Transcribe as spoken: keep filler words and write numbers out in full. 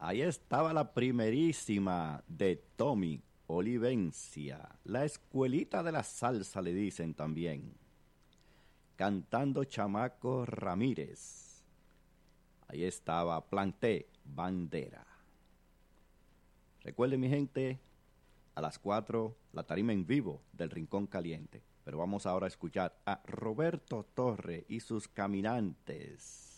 Ahí estaba la primerísima de Tommy Olivencia, la escuelita de la salsa le dicen también, cantando Chamaco Ramírez. Ahí estaba Planté Bandera. Recuerden, mi gente, a las cuatro la tarima en vivo del Rincón Caliente. Pero vamos ahora a escuchar a Roberto Torre y sus Caminantes.